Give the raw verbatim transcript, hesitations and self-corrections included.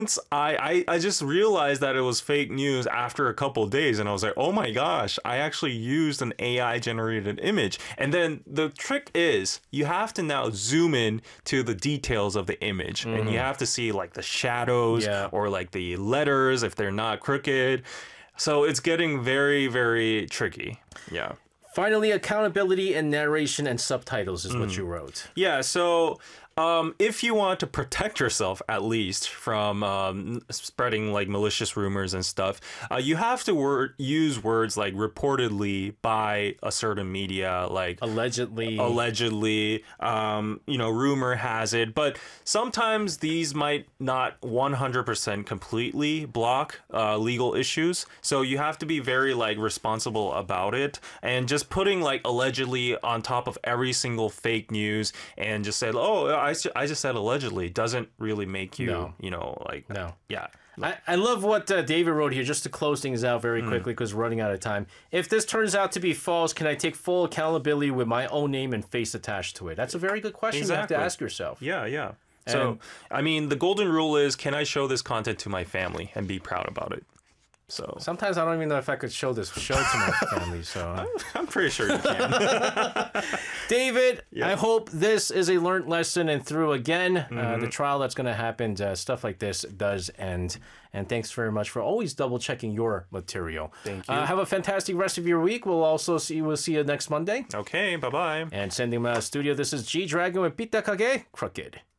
I, I I just realized that it was fake news after a couple days, and I was like, oh my gosh, I actually used an A I generated image. And then the trick is you have to now zoom in to the details of the image, mm. and you have to see like the shadows yeah. or like the letters if they're not crooked. So it's getting very, very tricky. Yeah. Finally, accountability and narration and subtitles is mm. what you wrote. Yeah, so um, if you want to protect yourself, at least, from um, spreading like malicious rumors and stuff, uh, you have to word use words like reportedly by a certain media, like allegedly, allegedly, um, you know, rumor has it. But sometimes these might not one hundred percent completely block uh, legal issues. So you have to be very like responsible about it, and just putting like allegedly on top of every single fake news and just say, oh, I, I just said allegedly doesn't really make you, no. you know, like, no. yeah. I, I love what uh, David wrote here, just to close things out very quickly because mm. we're running out of time. If this turns out to be false, can I take full accountability with my own name and face attached to it? That's a very good question exactly. you have to ask yourself. Yeah, yeah. And so, I mean, the golden rule is, can I show this content to my family and be proud about it? So sometimes I don't even know if I could show this show to my family. So I'm, I'm pretty sure you can. David, yeah. I hope this is a learned lesson and through again mm-hmm. uh, the trial that's going to happen. Uh, stuff like this does end. And thanks very much for always double checking your material. Thank you. Uh, have a fantastic rest of your week. We'll also see. We'll see you next Monday. Okay. Bye bye. And sending my studio. This is G Dragon with Pitta Kage Crooked.